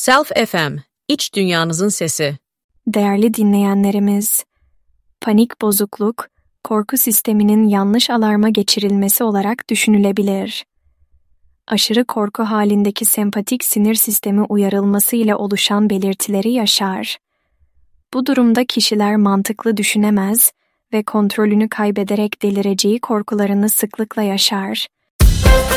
Self FM, iç dünyanızın sesi. Değerli dinleyenlerimiz, panik bozukluk, korku sisteminin yanlış alarma geçirilmesi olarak düşünülebilir. Aşırı korku halindeki sempatik sinir sistemi uyarılması ile oluşan belirtileri yaşar. Bu durumda kişiler mantıklı düşünemez ve kontrolünü kaybederek delireceği korkularını sıklıkla yaşar.